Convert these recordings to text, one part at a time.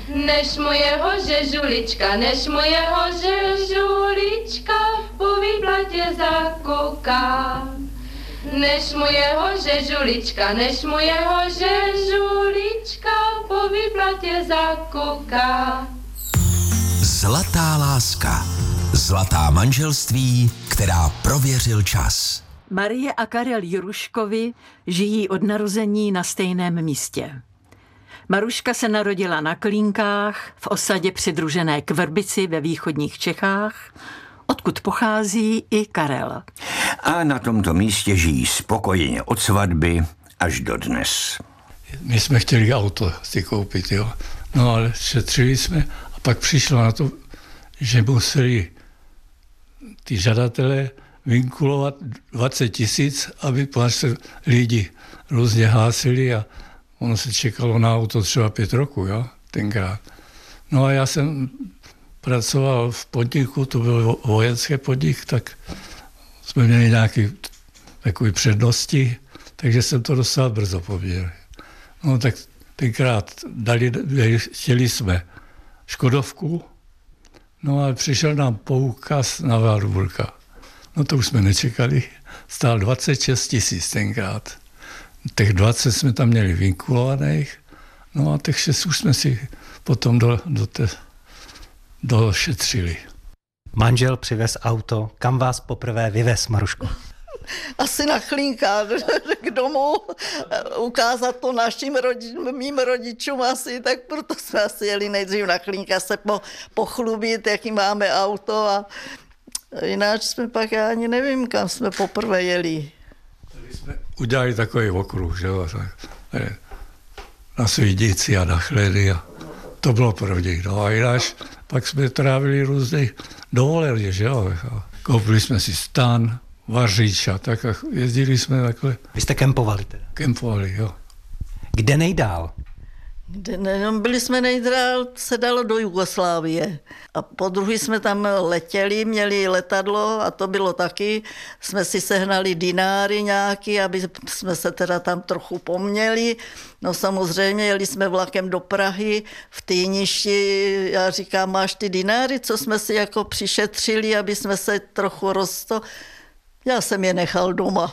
Než mojeho žulička, po výplatě zakouká. Než mojeho žulička, po výplatě zakouká. Zlatá láska. Zlatá manželství, která prověřil čas. Marie a Karel Juruškovi žijí od narození na stejném místě. Maruška se narodila na Klínkách v osadě přidružené k Vrbici ve východních Čechách, odkud pochází i Karel. A na tomto místě žijí spokojeně od svatby až dodnes. My jsme chtěli auto si koupit, jo. No ale šetřili jsme a pak přišlo na to, že museli ty žadatelé vinkulovat 20 000, aby se lidi různě hlásili a ono se čekalo na auto třeba 5 roků, jo, tenkrát. No a já jsem pracoval v podniku, to byl vojenský podnik, tak jsme měli nějaké takové přednosti, takže jsem to dostal brzo poběr. No tak tenkrát chtěli jsme Škodovku, no a přišel nám poukaz na Warburga. No to už jsme nečekali, stál 26 000 tenkrát. Těch 20 jsme tam měli vinkulovaných, no a těch 6 už jsme si potom došetřili. Manžel přivez auto. Kam vás poprvé vyvez, Maruško? Asi na Chlínkách k domu, ukázat to mým rodičům asi, tak proto jsme asi jeli nejdřív na Chlínkách se pochlubit, jaký máme auto a jinak jsme pak, já ani nevím, kam jsme poprvé jeli. Tady jsme udělali takový okruh, že jo, na Svídici a na Chledy a to bylo první. No a jinak pak jsme trávili různé dovoleně, že jo. Koupili jsme si stan, vařič a tak a jezdili jsme takhle. Vy jste kempovali teda? Kempovali, jo. Kde nejdál? Byli jsme nejdál, se dalo do Jugoslávie. A po druhý jsme tam letěli, měli letadlo a to bylo taky. Jsme si sehnali dináry nějaký, aby jsme se teda tam trochu poměli. No samozřejmě jeli jsme vlakem do Prahy, v Týništi. Já říkám, máš ty dináry, co jsme si jako přišetřili, aby jsme se trochu Já jsem je nechal doma.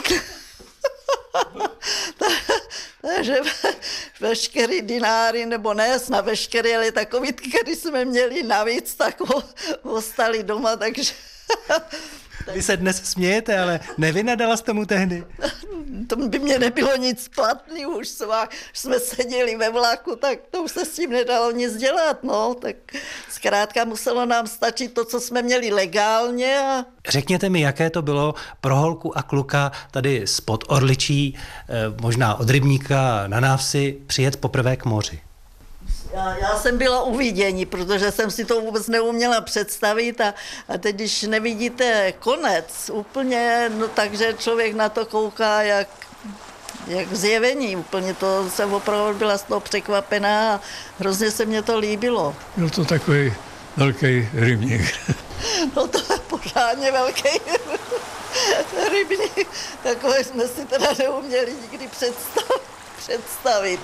Takže veškerý dináry, nebo ne, na veškerý, ale takový, který jsme měli navíc, tak ostali doma, takže... Vy se dnes smějete, ale nevynadala jste mu tehdy? To by mě nebylo nic platný, už jsme seděli ve vlaku, tak to už se s tím nedalo nic dělat, no, tak zkrátka muselo nám stačit to, co jsme měli legálně. Řekněte mi, jaké to bylo pro holku a kluka tady spod Orličí, možná od Rybníka na Návsi, přijet poprvé k moři? Já jsem byla u vidění, protože jsem si to vůbec neuměla představit a teď, když nevidíte konec úplně, no takže člověk na to kouká jak zjevení. Úplně to jsem opravdu byla z toho překvapená a hrozně se mně to líbilo. Byl to takový velký rybník. No to je pořádně velký rybník. Takové jsme si teda neuměli nikdy představit.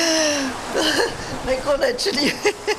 Nekonečný.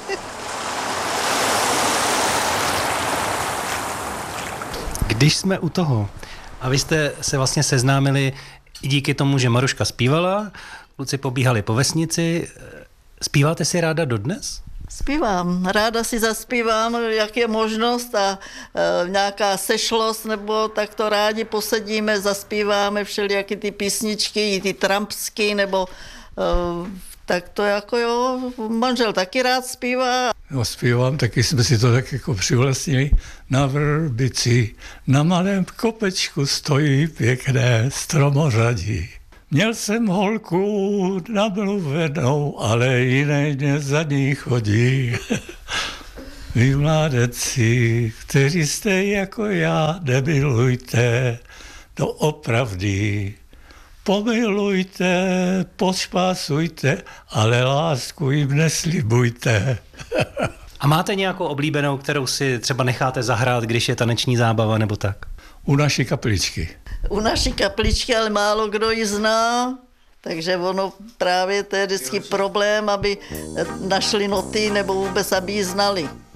Když jsme u toho, a vy jste se vlastně seznámili i díky tomu, že Maruška zpívala, kluci pobíhali po vesnici, zpíváte si ráda dodnes? Zpívám, ráda si zaspívám, jak je možnost a nějaká sešlost, nebo tak to rádi posedíme, zaspíváme všelijaké ty písničky, ty trampsky, nebo tak to jako jo, manžel taky rád zpívá. No, zpívám, taky jsme si to tak jako přivlastnili. Na Vrbici, na malém kopečku stojí pěkné stromořadí. Měl jsem holku namluvenou, ale jiný mě za ní chodí. Vy mládeci, kteří jste jako já, nemilujte, to opravdy. Pomilujte, pošpásujte, ale lásku jim neslibujte. A máte nějakou oblíbenou, kterou si třeba necháte zahrát, když je taneční zábava nebo tak? U naší kapličky. U naší kapličky, ale málo kdo ji zná. Takže ono právě to je vždycky problém, aby našli noty nebo vůbec aby ji znali.